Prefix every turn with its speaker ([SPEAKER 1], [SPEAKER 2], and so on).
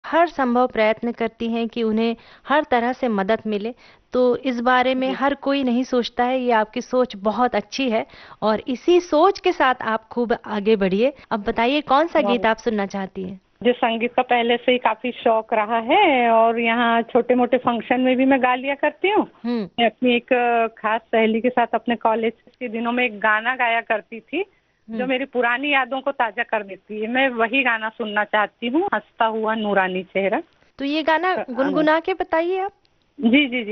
[SPEAKER 1] हर संभव प्रयत्न करती हैं कि उन्हें हर तरह से मदद मिले। तो इस बारे में
[SPEAKER 2] जी।
[SPEAKER 1] हर कोई नहीं सोचता है, ये आपकी सोच बहुत अच्छी है और इसी सोच के साथ आप खूब आगे बढ़िए। अब बताइए कौन सा गीत आप सुनना चाहती हैं?
[SPEAKER 2] मुझे संगीत का पहले से ही काफी शौक रहा है और यहाँ छोटे मोटे फंक्शन में भी मैं गा लिया करती हूँ।
[SPEAKER 1] हम्म।
[SPEAKER 2] मैं अपनी एक खास सहेली के साथ अपने कॉलेज के दिनों में एक गाना गाया करती थी जो
[SPEAKER 1] हम्म।
[SPEAKER 2] मेरी पुरानी यादों को ताजा कर देती है। मैं वही गाना सुनना चाहती हूँ, हंसता हुआ नूरानी चेहरा।
[SPEAKER 1] तो ये गाना गुनगुना के बताइए आप।
[SPEAKER 2] जी जी जी।